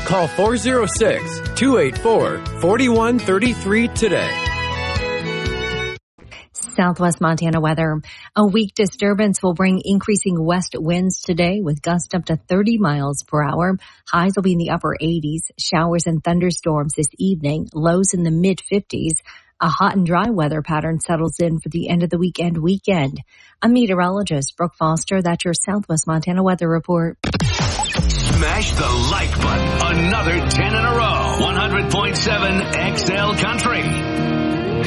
Call 406-284-4133 today. Southwest Montana weather. A weak disturbance will bring increasing west winds today with gusts up to 30 miles per hour. Highs will be in the upper 80s. Showers and thunderstorms this evening. Lows in the mid-50s. A hot and dry weather pattern settles in for the end of the weekend. I'm meteorologist Brooke Foster. That's your Southwest Montana weather report. Smash the like button. Another 10 in a row. 100.7 XL Country.